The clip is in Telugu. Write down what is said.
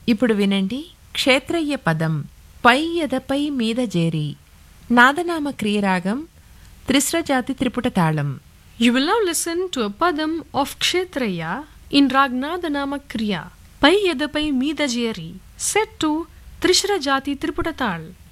ఇప్పుడు వినండి క్షేత్రయ్య పదం పై ఎదపై మీద జేరి నాదనామ క్రియరాగం త్రిశ్రజాతి త్రిపుట తాళం. You will now listen to a padam of Kshetraya in Ragnadhanama Kriya, Pai Yadapai Mida Jeri, set to Trishrajati Triputatal.